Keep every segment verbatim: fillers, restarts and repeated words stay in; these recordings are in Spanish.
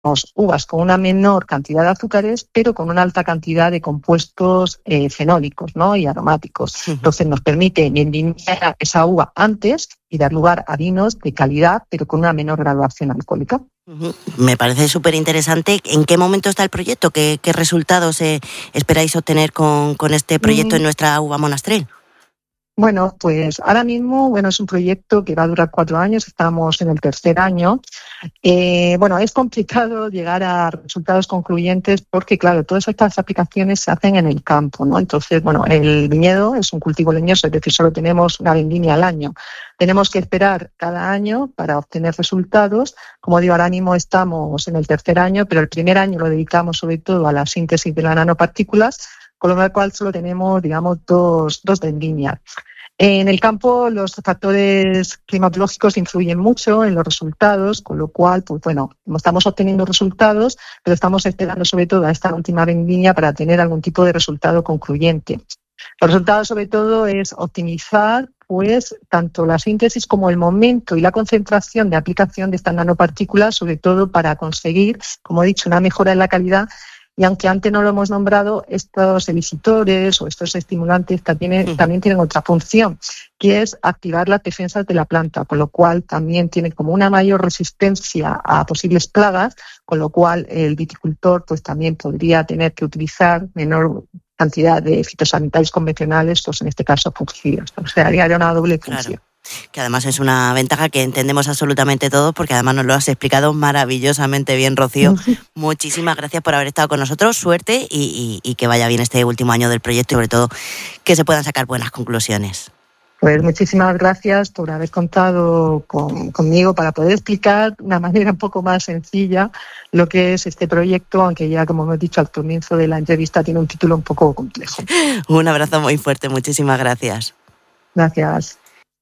uvas con una menor cantidad de azúcares, pero con una alta cantidad de compuestos eh, fenólicos, ¿no? Y aromáticos. Uh-huh. Entonces nos permite vendimiar esa uva antes y dar lugar a vinos de calidad, pero con una menor graduación alcohólica. Uh-huh. Me parece súper interesante. ¿En qué momento está el proyecto? ¿Qué, qué resultados eh, esperáis obtener con, con este proyecto mm. en nuestra uva Monastrell? Bueno, pues ahora mismo, bueno, es un proyecto que va a durar cuatro años, estamos en el tercer año. Eh, bueno, es complicado llegar a resultados concluyentes porque, claro, todas estas aplicaciones se hacen en el campo, ¿no? Entonces, bueno, el viñedo es un cultivo leñoso, es decir, solo tenemos una vendimia al año. Tenemos que esperar cada año para obtener resultados. Como digo, ahora mismo estamos en el tercer año, pero el primer año lo dedicamos sobre todo a la síntesis de las nanopartículas, con lo cual solo tenemos, digamos, dos, dos vendimias. En el campo los factores climatológicos influyen mucho en los resultados, con lo cual, pues bueno, estamos obteniendo resultados, pero estamos esperando sobre todo a esta última vendimia para tener algún tipo de resultado concluyente. Los resultados sobre todo es optimizar pues tanto la síntesis como el momento y la concentración de aplicación de estas nanopartículas, sobre todo para conseguir, como he dicho, una mejora en la calidad. Y aunque antes no lo hemos nombrado, estos elicitores o estos estimulantes también, también tienen otra función, que es activar las defensas de la planta, con lo cual también tienen como una mayor resistencia a posibles plagas, con lo cual el viticultor pues también podría tener que utilizar menor cantidad de fitosanitarios convencionales, pues en este caso fungicidas. O sea, haría una doble función. Claro. Que además es una ventaja que entendemos absolutamente todos, porque además nos lo has explicado maravillosamente bien, Rocío. Muchísimas gracias por haber estado con nosotros, suerte y, y, y que vaya bien este último año del proyecto y sobre todo que se puedan sacar buenas conclusiones. Pues muchísimas gracias por haber contado con, conmigo para poder explicar de una manera un poco más sencilla lo que es este proyecto, aunque ya, como hemos dicho al comienzo de la entrevista, tiene un título un poco complejo. Un abrazo muy fuerte, muchísimas gracias. Gracias.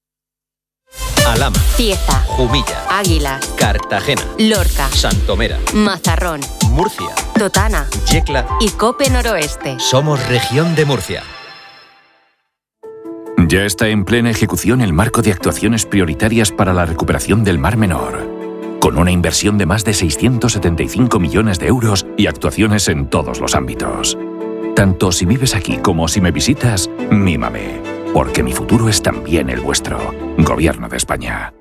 Alhama, Cieza, Jumilla, Águila, Cartagena, Lorca, Santomera, Mazarrón, Murcia, Totana, Yecla y Cope Noroeste. Somos Región de Murcia. Ya está en plena ejecución el marco de actuaciones prioritarias para la recuperación del Mar Menor, con una inversión de más de seiscientos setenta y cinco millones de euros y actuaciones en todos los ámbitos. Tanto si vives aquí como si me visitas, mímame. Porque mi futuro es también el vuestro. Gobierno de España.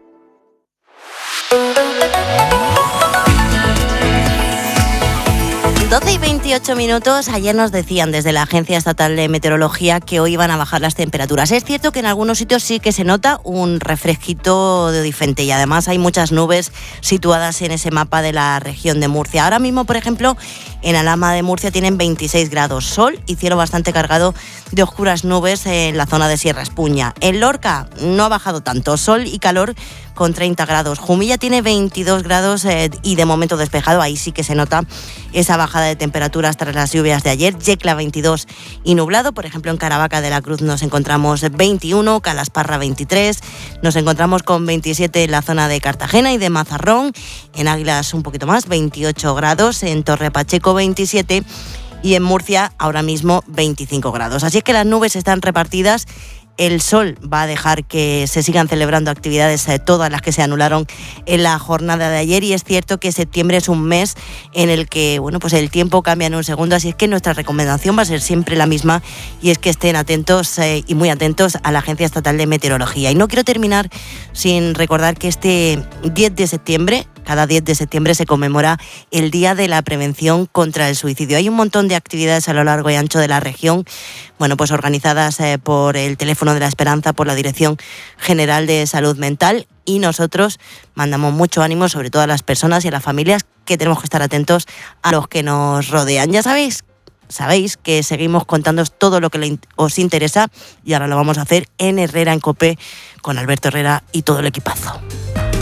doce y veintiocho minutos. Ayer nos decían desde la Agencia Estatal de Meteorología que hoy iban a bajar las temperaturas. Es cierto que en algunos sitios sí que se nota un refresquito diferente y además hay muchas nubes situadas en ese mapa de la región de Murcia. Ahora mismo, por ejemplo, en Alhama de Murcia tienen veintiséis grados, sol y cielo bastante cargado de oscuras nubes en la zona de Sierra Espuña. En Lorca no ha bajado tanto, sol y calor con treinta grados. Jumilla tiene veintidós grados eh, y de momento despejado, ahí sí que se nota esa bajada de temperaturas tras las lluvias de ayer. Yecla veintidós y nublado, por ejemplo en Caravaca de la Cruz nos encontramos veintiuno, Calasparra veintitrés, nos encontramos con veintisiete en la zona de Cartagena y de Mazarrón, en Águilas un poquito más, veintiocho grados, en Torre Pacheco veintisiete y en Murcia ahora mismo veinticinco grados. Así es que las nubes están repartidas. El sol va a dejar que se sigan celebrando actividades, eh, todas las que se anularon en la jornada de ayer, y es cierto que septiembre es un mes en el que bueno, pues el tiempo cambia en un segundo, así es que nuestra recomendación va a ser siempre la misma y es que estén atentos eh, y muy atentos a la Agencia Estatal de Meteorología. Y no quiero terminar sin recordar que este diez de septiembre, cada diez de septiembre se conmemora el Día de la Prevención contra el Suicidio. Hay un montón de actividades a lo largo y ancho de la región, bueno, pues organizadas eh, por el Teléfono de la Esperanza, por la Dirección General de Salud Mental, y nosotros mandamos mucho ánimo, sobre todo a las personas y a las familias, que tenemos que estar atentos a los que nos rodean. Ya sabéis, sabéis que seguimos contándoos todo lo que os interesa y ahora lo vamos a hacer en Herrera en Cope con Alberto Herrera y todo el equipazo.